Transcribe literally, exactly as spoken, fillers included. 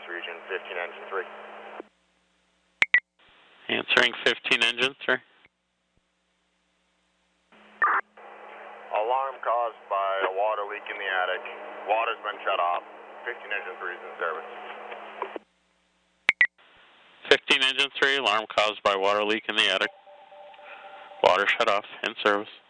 region, fifteen engine three. Answering fifteen engine three. Alarm caused by a water leak in the attic. Water's been shut off. fifteen engine three is in service. fifteen engine three, alarm caused by water leak in the attic. Water shut off, in service.